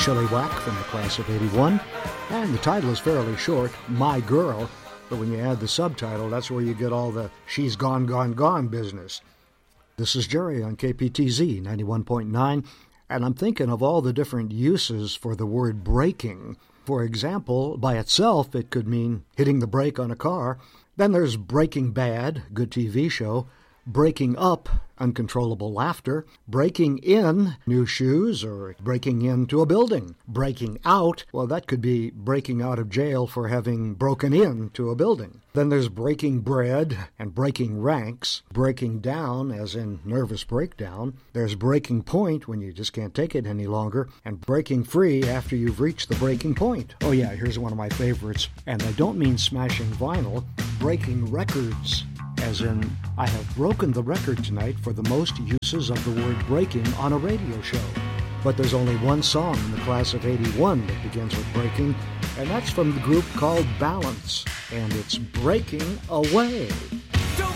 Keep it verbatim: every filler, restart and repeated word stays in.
Chilliwack from the class of eighty-one. And the title is fairly short, My Girl. But when you add the subtitle, that's where you get all the she's gone, gone, gone business. This is Jerry on K P T Z ninety-one point nine, and I'm thinking of all the different uses for the word braking. For example, by itself, it could mean hitting the brake on a car. Then there's Breaking Bad, good T V show. Breaking up, uncontrollable laughter. Breaking in, new shoes, or breaking into a building. Breaking out, well, that could be breaking out of jail for having broken into a building. Then there's breaking bread and breaking ranks. Breaking down, as in nervous breakdown. There's breaking point, when you just can't take it any longer. And breaking free after you've reached the breaking point. Oh yeah, here's one of my favorites. And I don't mean smashing vinyl. Breaking records. As in, I have broken the record tonight for the most uses of the word breaking on a radio show. But there's only one song in the class of eighty-one that begins with breaking, and that's from the group called Balance, and it's Breaking Away.